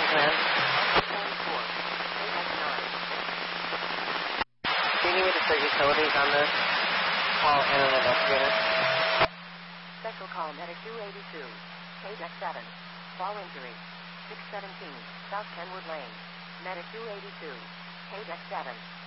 man. Do you need me to start utilities on this? Call in an investigator. Special call medic 282. KDEC 7. Fall injury. 617. South Kenwood Lane. Medic 282. KDEC 7.